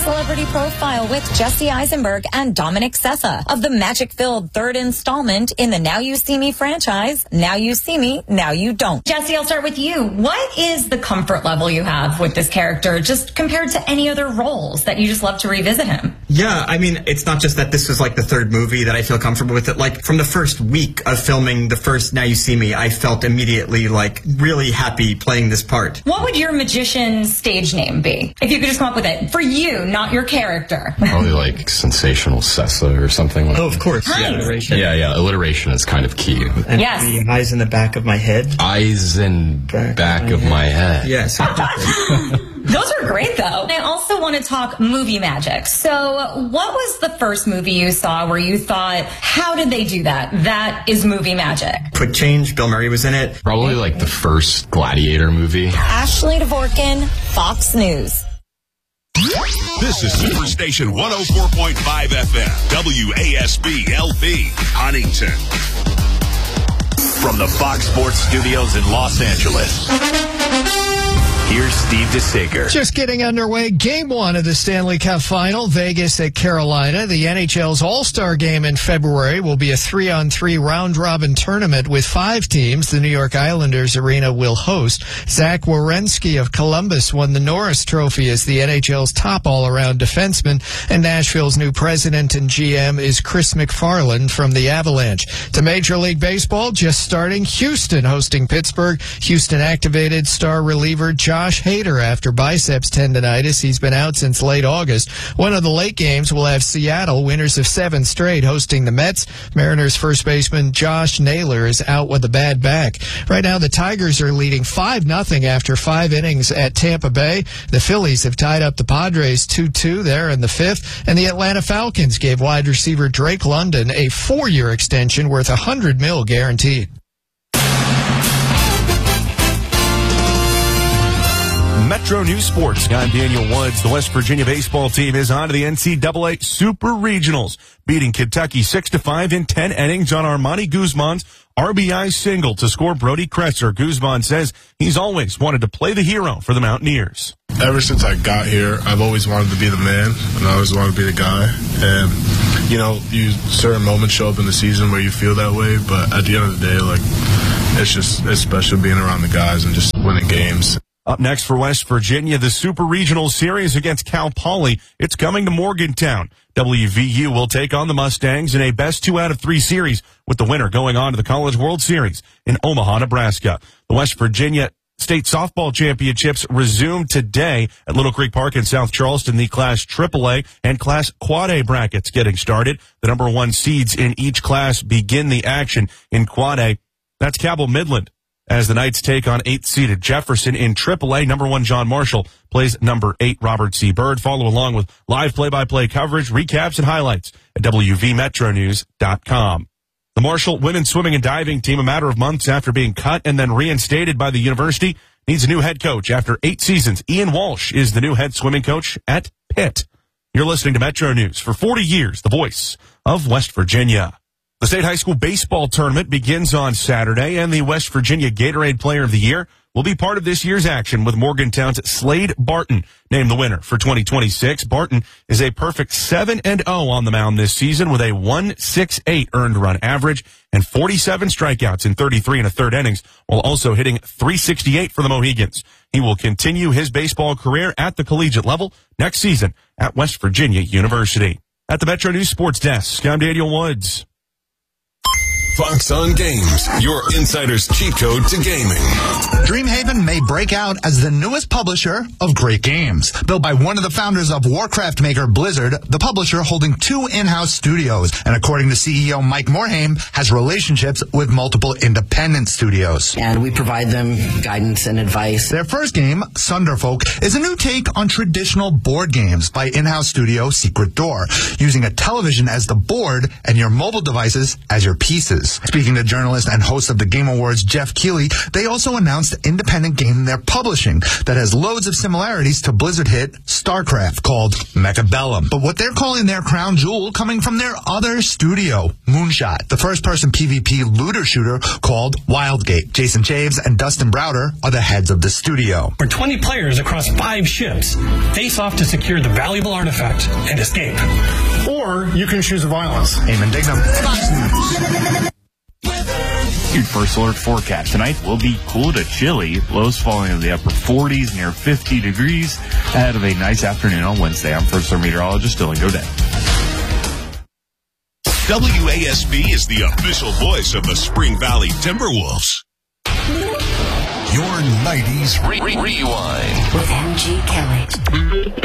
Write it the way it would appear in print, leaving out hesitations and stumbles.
Celebrity Profile with Jesse Eisenberg and Dominic Sessa of the magic-filled third installment in the Now You See Me franchise, Now You See Me, Now You Don't. Jesse, I'll start with you. What is the comfort level you have with this character, just compared to any other roles that you just love to revisit him? Yeah, I mean, it's not just that this was like the third movie that I feel comfortable with it. Like, from the first week of filming the first Now You See Me, I felt immediately, like, really happy playing this part. What would your magician stage name be? If you could just come up with it. For you, not your character. Probably like Sensational Sessa or something like that. Oh, of course. Nice. Yeah, alliteration. Yeah, alliteration is kind of key. And Yes. the eyes in the back of my head. Eyes in back of my head. Yes. Those are great, though. I also want to talk movie magic. So what was the first movie you saw where you thought, how did they do that? That is movie magic. Quick change, Bill Murray was in it. Probably like the first Gladiator movie. Ashley Dvorkin, Fox News. This is Superstation 104.5 FM, WASB LP, Huntington. From the Fox Sports Studios in Los Angeles, here's Steve DeSager. Just getting underway. Game 1 of the Stanley Cup Final, Vegas at Carolina. The NHL's All-Star Game in February will be a 3-on-3 round-robin tournament with 5 teams. The New York Islanders arena will host. Zach Werenski of Columbus won the Norris Trophy as the NHL's top all-around defenseman. And Nashville's new president and GM is Chris McFarland from the Avalanche. To Major League Baseball, just starting. Houston hosting Pittsburgh. Houston activated star reliever Josh Hader after biceps tendonitis. He's been out since late August. One of the late games will have Seattle, winners of 7 straight, hosting the Mets. Mariners first baseman Josh Naylor is out with a bad back. Right now, the Tigers are leading 5-0 after 5 innings at Tampa Bay. The Phillies have tied up the Padres 2-2 there in the 5th. And the Atlanta Falcons gave wide receiver Drake London a 4-year extension worth $100 million guaranteed. Metro News Sports. I'm Daniel Woods. The West Virginia baseball team is on to the NCAA Super Regionals, beating Kentucky 6-5 in 10 innings on Armani Guzman's RBI single to score Brody Kretzer. Guzman says he's always wanted to play the hero for the Mountaineers. Ever since I got here, I've always wanted to be the man, and I always wanted to be the guy. And, you know, certain moments show up in the season where you feel that way, but at the end of the day, like, it's special being around the guys and just winning games. Up next for West Virginia, the Super Regional Series against Cal Poly. It's coming to Morgantown. WVU will take on the Mustangs in a best 2 out of 3 series, with the winner going on to the College World Series in Omaha, Nebraska. The West Virginia State Softball Championships resume today at Little Creek Park in South Charleston. The Class AAA and Class Quad A brackets getting started. The number 1 seeds in each class begin the action. In Quad A, that's Cabell Midland, as the Knights take on 8th-seeded Jefferson. In AAA, number 1 John Marshall plays number 8 Robert C. Byrd. Follow along with live play-by-play coverage, recaps, and highlights at WVMetroNews.com. The Marshall women's swimming and diving team, a matter of months after being cut and then reinstated by the university, needs a new head coach. After 8 seasons, Ian Walsh is the new head swimming coach at Pitt. You're listening to Metro News. For 40 years, the voice of West Virginia. The state high school baseball tournament begins on Saturday, and the West Virginia Gatorade Player of the Year will be part of this year's action, with Morgantown's Slade Barton named the winner for 2026. Barton is a perfect 7-0 on the mound this season with a 1.68 earned run average and 47 strikeouts in 33 1/3 innings, while also hitting .368 for the Mohegans. He will continue his baseball career at the collegiate level next season at West Virginia University. At the Metro News Sports Desk, I'm Daniel Woods. Fox on Games, your insider's cheat code to gaming. Dreamhaven may break out as the newest publisher of great games. Built by one of the founders of Warcraft maker Blizzard, the publisher holding 2 in-house studios, and according to CEO Mike Morhaime, has relationships with multiple independent studios. And we provide them guidance and advice. Their first game, Sunderfolk, is a new take on traditional board games by in-house studio Secret Door, using a television as the board and your mobile devices as your pieces. studios. Speaking to journalist and host of the Game Awards, Jeff Keighley, they also announced an independent game they're publishing that has loads of similarities to Blizzard hit StarCraft called Mechabellum. But what they're calling their crown jewel coming from their other studio, Moonshot, the first-person PvP looter shooter called Wildgate. Jason Chaves and Dustin Browder are the heads of the studio. Where 20 players across 5 ships face off to secure the valuable artifact and escape. Or you can choose violence. Eamon Dignam, Fox News. Your first alert forecast tonight will be cool to chilly. Lows falling in the upper 40s, near 50 degrees. Ahead of a nice afternoon on Wednesday. I'm first alert meteorologist Dylan Godet. WASB is the official voice of the Spring Valley Timberwolves. Your 90s Rewind with MG Kelly.